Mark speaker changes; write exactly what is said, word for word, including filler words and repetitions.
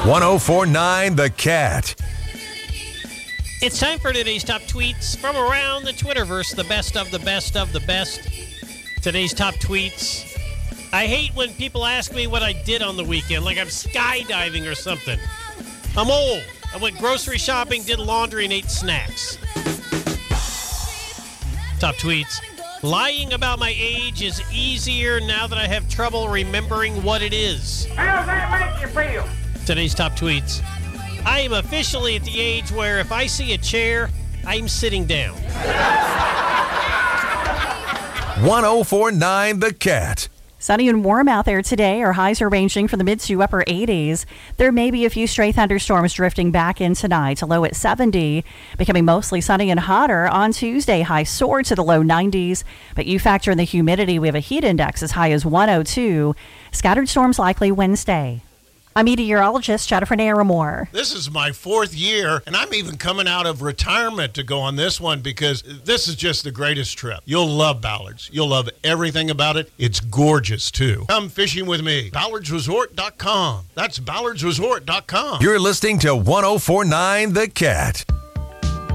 Speaker 1: one oh four point nine The Cat.
Speaker 2: It's time for today's top tweets from around the Twitterverse, the best of the best of the best. Today's top tweets. I hate when people ask me what I did on the weekend, like I'm skydiving or something. I'm old. I went grocery shopping, did laundry, and ate snacks. Top tweets. Lying about my age is easier now that I have trouble remembering what it is.
Speaker 3: How does that make you feel?
Speaker 2: Today's top tweets. I am officially at the age where if I see a chair, I'm sitting down.
Speaker 1: one oh four point nine The Cat.
Speaker 4: Sunny and warm out there today. Our highs are ranging from the mid to upper eighties. There may be a few stray thunderstorms drifting back in tonight. A low at seventy, becoming mostly sunny and hotter on Tuesday. Highs soar to the low nineties, but you factor in the humidity. We have a heat index as high as one oh two. Scattered storms likely Wednesday. I'm meteorologist Jennifer Naramore.
Speaker 5: This is my fourth year, and I'm even coming out of retirement to go on this one because this is just the greatest trip. You'll love Ballards. You'll love everything about it. It's gorgeous, too. Come fishing with me. Ballards Resort dot com. That's Ballards Resort dot com.
Speaker 1: You're listening to one oh four point nine The Cat.